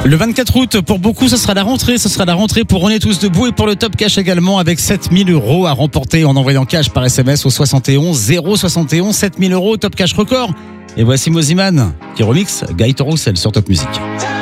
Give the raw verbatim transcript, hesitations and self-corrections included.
Le vingt-quatre août, pour beaucoup, ce sera la rentrée. Ce sera la rentrée pour On est tous debout et pour le Top Cash également avec sept mille euros à remporter en envoyant cash par S M S au soixante et onze zéro soixante et onze. sept mille euros, Top Cash record. Et voici Moziman qui remixe Gaëtan Roussel sur Top Music.